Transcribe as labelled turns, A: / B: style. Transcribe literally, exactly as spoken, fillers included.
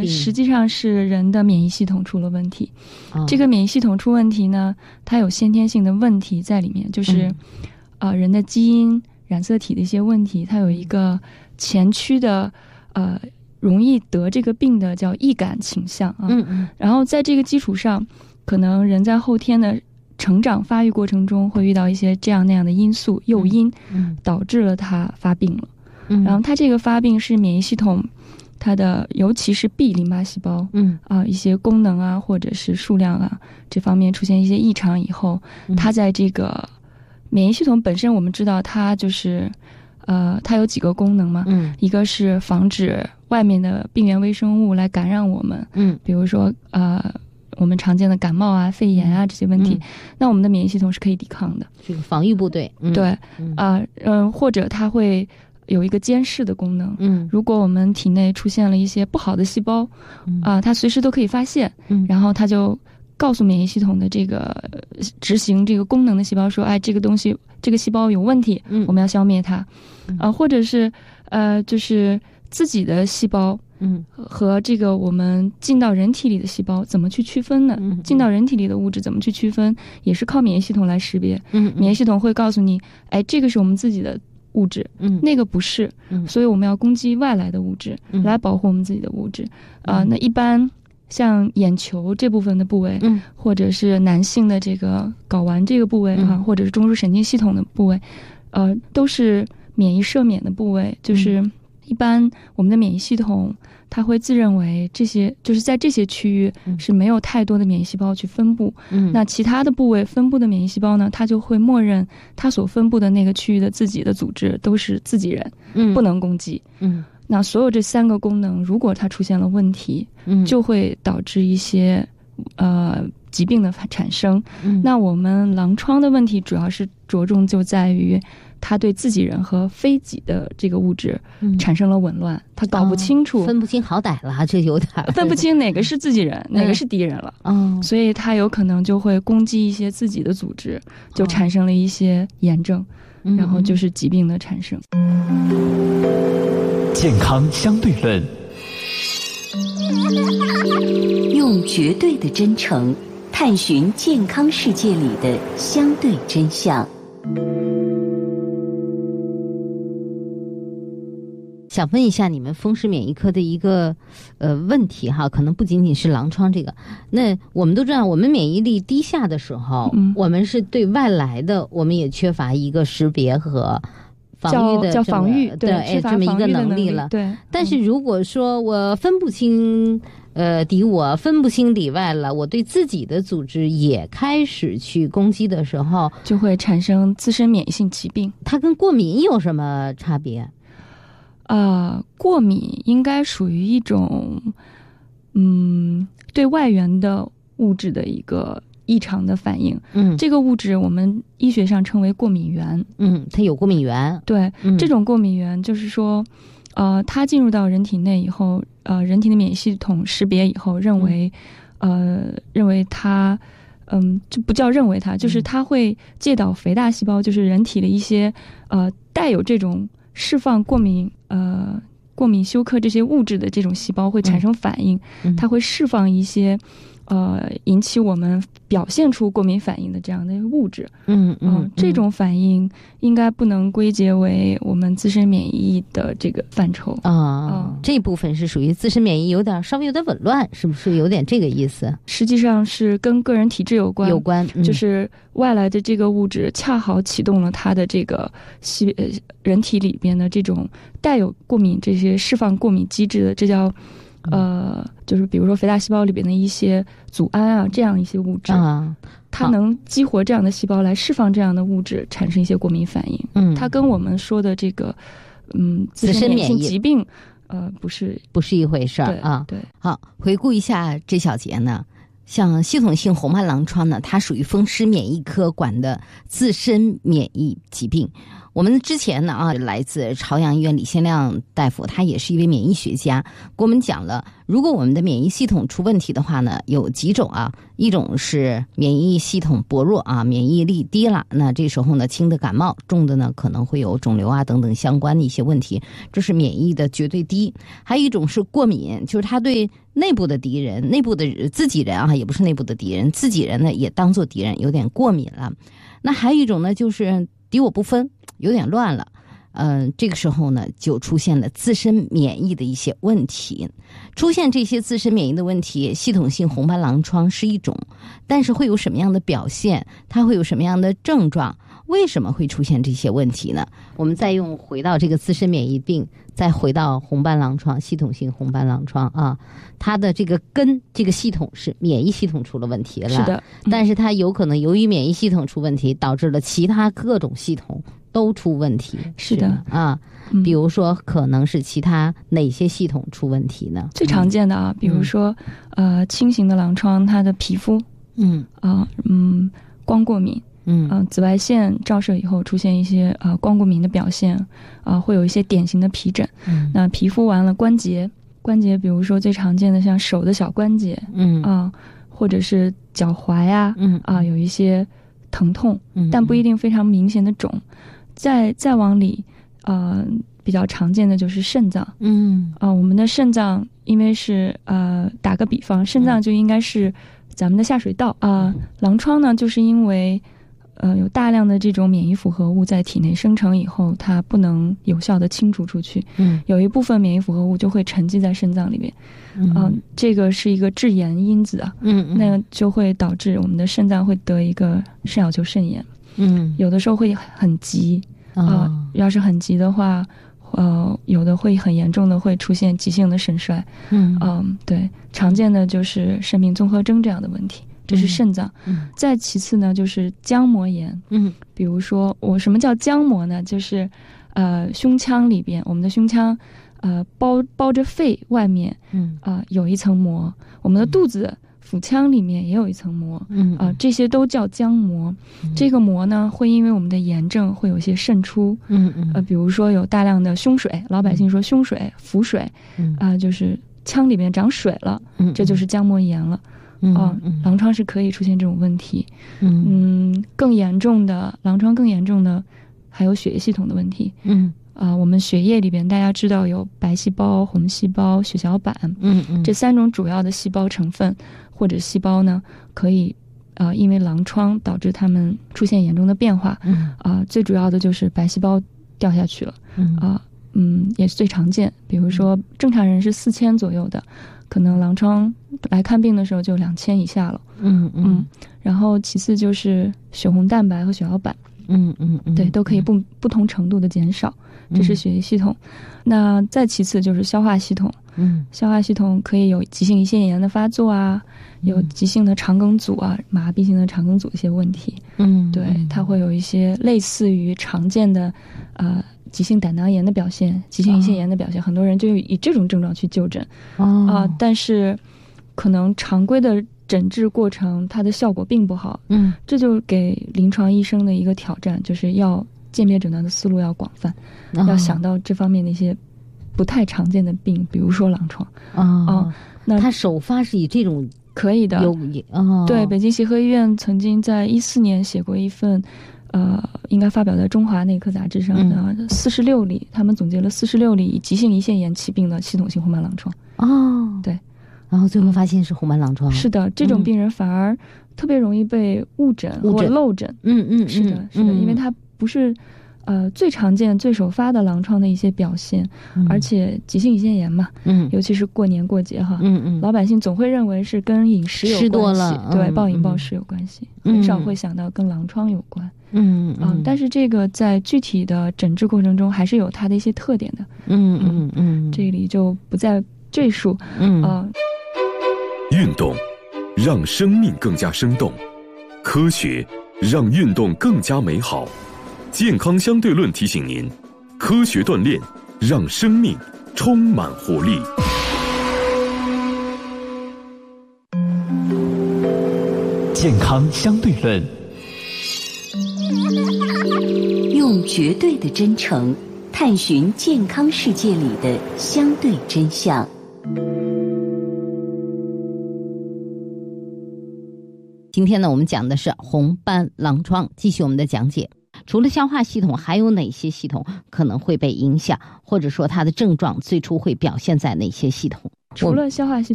A: 实际上是人的免疫系统出了问题。哦、这个免疫系统出问题呢，它有先天性的问题在里面，就是、嗯呃、人的基因染色体的一些问题，它有一个前驱的呃容易得这个病的叫易感倾向啊。嗯嗯。然后在这个基础上，可能人在后天的成长发育过程中会遇到一些这样那样的因素诱因，嗯、导致了他发病了。嗯、然后他这个发病是免疫系统它的尤其是 B 淋巴细胞嗯啊一些功能啊或者是数量啊这方面出现一些异常以后，它在这个免疫系统本身我们知道它就是呃它有几个功能嘛，嗯，一个是防止外面的病原微生物来感染我们，嗯，比如说呃我们常见的感冒啊肺炎啊这些问题，嗯、那我们的免疫系统是可以抵抗的，
B: 这个防御部队，嗯、对，
A: 啊嗯、呃、或者它会有一个监视的功能，嗯，如果我们体内出现了一些不好的细胞，嗯啊、呃，它随时都可以发现，嗯，然后它就告诉免疫系统的这个执行这个功能的细胞说，哎，这个东西这个细胞有问题，嗯，我们要消灭它，啊、嗯呃，或者是呃，就是自己的细胞，嗯，和这个我们进到人体里的细胞怎么去区分呢？嗯，进到人体里的物质怎么去区分，也是靠免疫系统来识别，嗯，免疫系统会告诉你，哎，这个是我们自己的物质，嗯，那个不是，嗯，所以我们要攻击外来的物质，嗯，来保护我们自己的物质，啊、嗯呃，那一般像眼球这部分的部位，嗯，或者是男性的这个睾丸这个部位啊、嗯，或者是中枢神经系统的部位，呃，都是免疫赦免的部位，就是一般我们的免疫系统它会自认为这些就是在这些区域是没有太多的免疫细胞去分布，嗯，那其他的部位分布的免疫细胞呢，它就会默认它所分布的那个区域的自己的组织都是自己人，嗯，不能攻击，嗯，那所有这三个功能如果它出现了问题，嗯，就会导致一些呃疾病的产生，嗯，那我们狼疮的问题主要是着重就在于他对自己人和非己的这个物质产生了紊乱，他、嗯、搞不清楚、
B: 哦、分不清好歹了，这有点
A: 分不清哪个是自己人、嗯、哪个是敌人了，嗯，所以他有可能就会攻击一些自己的组织，就产生了一些炎症、哦、然后就是疾病的产生。
C: 健康相对论，
D: 用绝对的真诚探寻健康世界里的相对真相。
B: 想问一下你们风湿免疫科的一个呃问题哈，可能不仅仅是狼疮这个。那我们都知道，我们免疫力低下的时候，嗯、我们是对外来的，我们也缺乏一个识别和防御的
A: 叫防御，
B: 对，哎，这么一个能力了。
A: 对。
B: 但是如果说我分不清呃敌我，分不清里外了，我对自己的组织也开始去攻击的时候，
A: 就会产生自身免疫性疾病。
B: 它跟过敏有什么差别？
A: 呃，过敏应该属于一种，嗯，对外源的物质的一个异常的反应。嗯，这个物质我们医学上称为过敏源。
B: 嗯，它有过敏源。
A: 对，
B: 嗯、
A: 这种过敏源就是说，呃，它进入到人体内以后，呃，人体的免疫系统识别以后，认为，嗯、呃，认为它，嗯，就不叫认为它，就是它会介导肥大细胞，就是人体的一些，呃，带有这种释放过敏呃过敏休克这些物质的这种细胞会产生反应，嗯、它会释放一些呃引起我们表现出过敏反应的这样的物质。嗯嗯、呃，这种反应应该不能归结为我们自身免疫的这个范畴
B: 啊、哦嗯。这部分是属于自身免疫有点稍微有点紊乱，是不是有点这个意思？
A: 实际上是跟个人体质有关，
B: 有关，嗯、
A: 就是外来的这个物质恰好启动了它的这个细呃人体里边的这种带有过敏这些释放过敏机制的，这叫呃，就是比如说肥大细胞里边的一些组胺啊，这样一些物质啊，它能激活这样的细胞来释放这样的物质，产生一些过敏反应。嗯，它跟我们说的这个嗯自身免疫性疾病呃不是
B: 不是一回事儿啊。
A: 对，
B: 好，回顾一下这小节呢。像系统性红斑狼疮呢，它属于风湿免疫科管的自身免疫疾病。 我们之前呢啊，来自朝阳医院李先亮大夫，他也是一位免疫学家，给我们讲了，如果我们的免疫系统出问题的话呢，有几种啊，一种是免疫系统薄弱啊，免疫力低了，那这时候呢，轻的感冒，重的呢可能会有肿瘤啊等等相关的一些问题，这是免疫的绝对低。还有一种是过敏，就是他对内部的敌人，内部的自己人啊，也不是内部的敌人，自己人呢也当做敌人，有点过敏了。那还有一种呢，就是敌我不分，有点乱了。嗯、呃，这个时候呢，就出现了自身免疫的一些问题。出现这些自身免疫的问题，系统性红斑狼疮是一种，但是会有什么样的表现？它会有什么样的症状？为什么会出现这些问题呢？我们再用回到这个自身免疫病，再回到红斑狼疮，系统性红斑狼疮啊，它的这个根，这个系统是免疫系统出了问题了。
A: 是的，
B: 嗯、但是它有可能由于免疫系统出问题，导致了其他各种系统都出问题。
A: 是的
B: 啊、嗯，比如说可能是其他哪些系统出问题呢？
A: 最常见的啊，嗯、比如说呃轻型的狼疮，它的皮肤，嗯啊嗯光过敏。嗯、呃、紫外线照射以后出现一些呃光过敏的表现，啊、呃、会有一些典型的皮疹。嗯，那皮肤完了关节，关节比如说最常见的像手的小关节，嗯啊、呃、或者是脚踝呀，嗯啊、呃、有一些疼痛，嗯，但不一定非常明显的肿。再再往里，呃比较常见的就是肾脏，嗯啊、呃、我们的肾脏因为是呃打个比方，肾脏就应该是咱们的下水道啊、呃，狼疮呢就是因为。呃，有大量的这种免疫复合物在体内生成以后，它不能有效的清除出去。嗯，有一部分免疫复合物就会沉积在肾脏里面。嗯、呃，这个是一个致炎因子啊。嗯嗯，那就会导致我们的肾脏会得一个肾小球肾炎。嗯，有的时候会很急啊、呃哦，要是很急的话，呃，有的会很严重的会出现急性的肾衰。嗯嗯、呃，对，常见的就是肾病综合征这样的问题。这是肾脏、嗯，再其次呢就是浆膜炎，嗯，比如说我什么叫浆膜呢？就是，呃，胸腔里边，我们的胸腔，呃，包包着肺外面，嗯，啊、呃，有一层膜，我们的肚子、腹腔里面也有一层膜，嗯，啊、呃，这些都叫浆膜、嗯。这个膜呢，会因为我们的炎症会有些渗出，嗯嗯，呃，比如说有大量的胸水，老百姓说胸水、腹水，嗯啊、呃，就是腔里面长水了，嗯，这就是浆膜炎了。嗯、哦，狼疮是可以出现这种问题。嗯嗯，更严重的狼疮，更严重的还有血液系统的问题。嗯啊、呃，我们血液里边大家知道有白细胞、红细胞、血小板，嗯嗯，这三种主要的细胞成分或者细胞呢，可以啊、呃，因为狼疮导致它们出现严重的变化。嗯啊、呃，最主要的就是白细胞掉下去了。嗯啊、呃、嗯，也是最常见。比如说正常人是四千左右的。可能狼疮来看病的时候就两千以下了，嗯嗯，然后其次就是血红蛋白和血小板，嗯嗯嗯，对，都可以不不同程度的减少，这是血液系统。嗯、那再其次就是消化系统，嗯，消化系统可以有急性胰腺炎的发作啊，有急性的肠梗阻啊，麻痹性的肠梗阻一些问题，嗯，对，它会有一些类似于常见的，呃。急性胆囊炎的表现，急性胰腺炎的表现，哦、很多人就以这种症状去就诊，啊、哦呃，但是可能常规的诊治过程，它的效果并不好，嗯，这就给临床医生的一个挑战，就是要鉴别诊断的思路要广泛，哦、要想到这方面的一些不太常见的病，比如说狼疮，啊、哦
B: 哦，那它首发是以这种
A: 可以的，
B: 有哦，
A: 对，北京协和医院曾经在一四年写过一份。呃，应该发表在《中华内科杂志》上的四十六例，他们总结了四十六例以急性胰腺炎起病的系统性红斑狼疮。哦，对，
B: 然后最后发现是红斑狼疮。
A: 是的，这种病人反而特别容易被误诊或漏诊。嗯嗯，是的，是的，因为它不是呃最常见、最首发的狼疮的一些表现，嗯、而且急性胰腺炎嘛，嗯，尤其是过年过节哈，嗯嗯，老百姓总会认为是跟饮食有关系，
B: 吃多了，
A: 对，嗯、暴饮暴食有关系，嗯、很少会想到跟狼疮有关。嗯嗯、呃，但是这个在具体的诊治过程中还是有它的一些特点的。嗯嗯嗯，这里就不再赘述。嗯啊，
C: 呃、运动让生命更加生动，科学让运动更加美好。健康相对论提醒您，科学锻炼让生命充满活力。
E: 健康相对论，
D: 用绝对的真诚探寻健康世界里的相对真相。
B: 今天呢，我们讲的是红斑狼疮。继续我们的讲解，除了消化系统，还有哪些系统可能会被影响，或者说它的症状最初会表现在哪些系统？
A: 除了消化系统